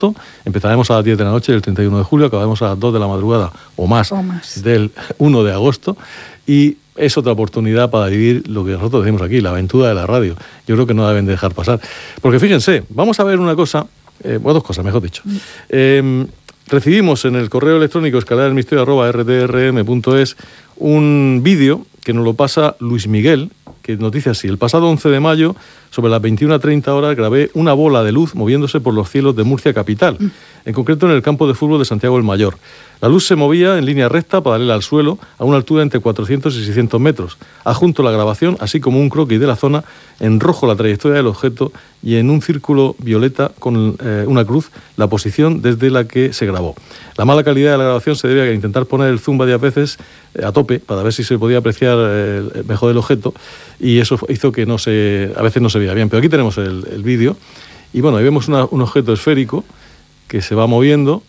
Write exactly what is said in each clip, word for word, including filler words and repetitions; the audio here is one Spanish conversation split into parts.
Empezaremos a las diez de la noche del treinta y uno de julio, acabaremos a las dos de la madrugada o más, o más. del uno de agosto, y es otra oportunidad para vivir lo que nosotros decimos aquí, la aventura de la radio. Yo creo que no la deben dejar pasar. Porque fíjense, vamos a ver una cosa, eh, bueno, dos cosas, mejor dicho. Eh, recibimos en el correo electrónico escalera del misterio arroba r t r m punto es un vídeo que nos lo pasa Luis Miguel, que nos dice así: el pasado once de mayo, sobre las veintiuna treinta horas, grabé una bola de luz moviéndose por los cielos de Murcia capital, en concreto en el campo de fútbol de Santiago el Mayor. La luz se movía en línea recta, paralela al suelo, a una altura entre cuatrocientos y seiscientos metros. Adjunto la grabación, así como un croquis de la zona, en rojo la trayectoria del objeto y en un círculo violeta con eh, una cruz la posición desde la que se grabó. La mala calidad de la grabación se debe a que intentar poner el zoom varias veces eh, a tope para ver si se podía apreciar eh, mejor el objeto, y eso hizo que no se, a veces no se veía bien. Pero aquí tenemos el, el vídeo y bueno, ahí vemos una, un objeto esférico que se va moviendo.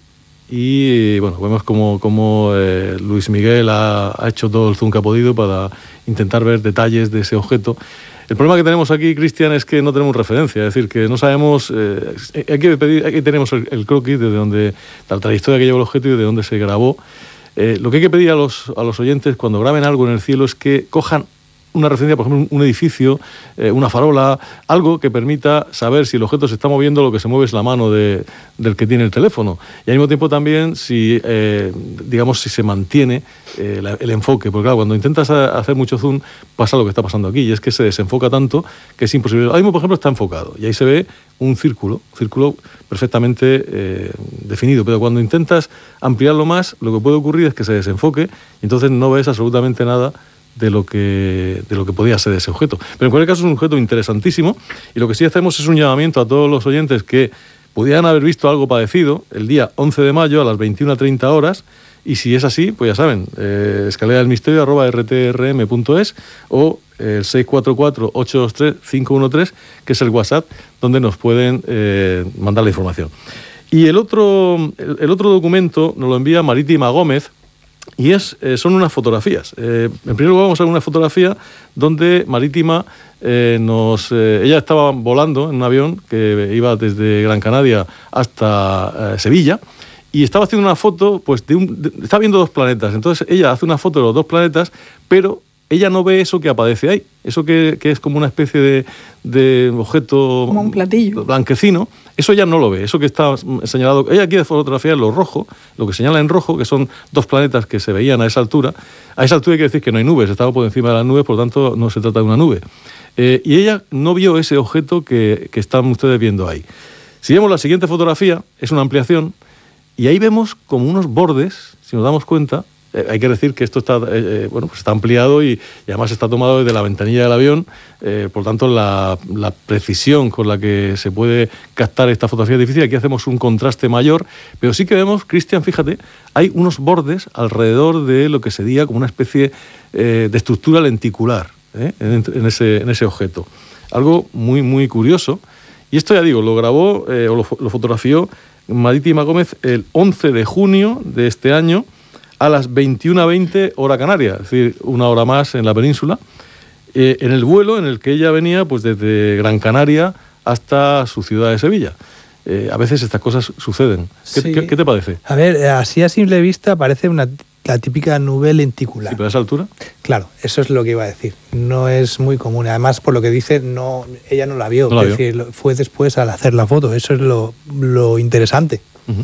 Y bueno, vemos como, como eh, Luis Miguel ha, ha hecho todo el zoom que ha podido para intentar ver detalles de ese objeto. El problema que tenemos aquí, Cristian, es que no tenemos referencia, es decir, que no sabemos, eh, hay que pedir, aquí tenemos el, el croquis desde donde, la trayectoria que lleva el objeto y de dónde se grabó. Eh, lo que hay que pedir a los, a los oyentes cuando graben algo en el cielo es que cojan una referencia, por ejemplo, un edificio, eh, una farola, algo que permita saber si el objeto se está moviendo, lo que se mueve es la mano de, del que tiene el teléfono. Y al mismo tiempo también si, eh, digamos, si se mantiene eh, la, el enfoque. Porque claro, cuando intentas hacer mucho zoom, pasa lo que está pasando aquí, y es que se desenfoca tanto que es imposible. Ahora mismo, por ejemplo, está enfocado, y ahí se ve un círculo, un círculo perfectamente eh, definido. Pero cuando intentas ampliarlo más, lo que puede ocurrir es que se desenfoque, y entonces no ves absolutamente nada de lo que de lo que podía ser ese objeto. Pero en cualquier caso es un objeto interesantísimo, y lo que sí hacemos es un llamamiento a todos los oyentes que pudieran haber visto algo parecido el día once de mayo a las veintiuna treinta horas, y si es así, pues ya saben, eh, escalera del misterio arroba r t r m punto es o el seis cuatro cuatro, ocho dos tres, cinco uno tres, que es el WhatsApp donde nos pueden eh, mandar la información. Y el otro, el, el otro documento nos lo envía Marítima Gómez, y es, eh, son unas fotografías. Eh, en primer lugar vamos a ver una fotografía donde Marítima eh, nos... Eh, ella estaba volando en un avión que iba desde Gran Canaria hasta eh, Sevilla, y estaba haciendo una foto, pues de un... De, estaba viendo dos planetas. Entonces ella hace una foto de los dos planetas, pero ella no ve eso que aparece ahí, eso que, que es como una especie de, de objeto... Como un platillo. Blanquecino. Eso ella no lo ve, eso que está señalado... Ella quiere fotografiar lo rojo, lo que señala en rojo, que son dos planetas que se veían a esa altura. A esa altura hay que decir que no hay nubes, estaba por encima de las nubes, por lo tanto no se trata de una nube. Eh, y ella no vio ese objeto que, que están ustedes viendo ahí. Si vemos la siguiente fotografía, es una ampliación, y ahí vemos como unos bordes, si nos damos cuenta. Eh, hay que decir que esto está, eh, eh, bueno, pues está ampliado y, y además está tomado desde la ventanilla del avión, eh, por tanto la, la precisión con la que se puede captar esta fotografía es difícil. Aquí hacemos un contraste mayor, pero sí que vemos, Cristian, fíjate, hay unos bordes alrededor de lo que sería como una especie eh, de estructura lenticular eh, en, en, ese, en ese objeto. Algo muy, muy curioso. Y esto, ya digo, lo grabó eh, o lo, lo fotografió Marítima Gómez el once de junio de este año, a las veintiuna veinte hora canaria, es decir, una hora más en la península, eh, en el vuelo en el que ella venía pues desde Gran Canaria hasta su ciudad de Sevilla. Eh, a veces estas cosas suceden. ¿Qué, sí. ¿qué, ¿Qué te parece? A ver, así a simple vista parece una, la típica nube lenticular. ¿Sí, pero a esa altura? Claro, eso es lo que iba a decir. No es muy común. Además, por lo que dice, no, ella no la vio. No la es vio. decir, fue después al hacer la foto. Eso es lo, lo interesante. Uh-huh.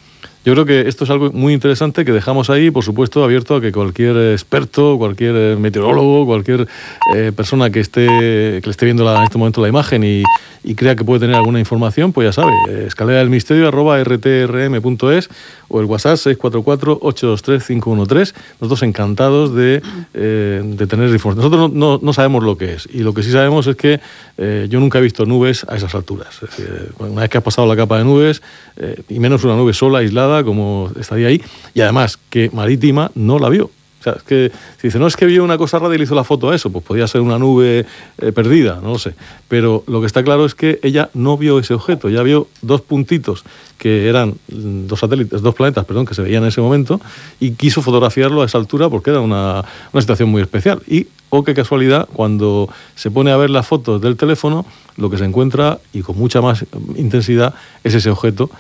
Yo creo que esto es algo muy interesante que dejamos ahí, por supuesto, abierto a que cualquier experto, cualquier meteorólogo, cualquier eh, persona que esté que le esté viendo la, en este momento la imagen y, y crea que puede tener alguna información, pues ya sabe, eh, escalera del misterio arroba r t r m punto es o el WhatsApp seis cuatro cuatro, ocho dos tres, cinco uno tres. Nosotros encantados de, eh, de tener información. Nosotros no, no, no sabemos lo que es, y lo que sí sabemos es que eh, yo nunca he visto nubes a esas alturas. Es decir, una vez que has pasado la capa de nubes, eh, y menos una nube sola, aislada, como estaría ahí, y además que Marítima no la vio. O sea, es que si dice, no, es que vio una cosa rara y le hizo la foto a eso, pues podía ser una nube eh, perdida, no lo sé. Pero lo que está claro es que ella no vio ese objeto, ella vio dos puntitos que eran dos satélites, dos planetas, perdón, que se veían en ese momento, y quiso fotografiarlo a esa altura porque era una, una situación muy especial. Y, oh, qué casualidad, cuando se pone a ver las fotos del teléfono, lo que se encuentra, y con mucha más intensidad, es ese objeto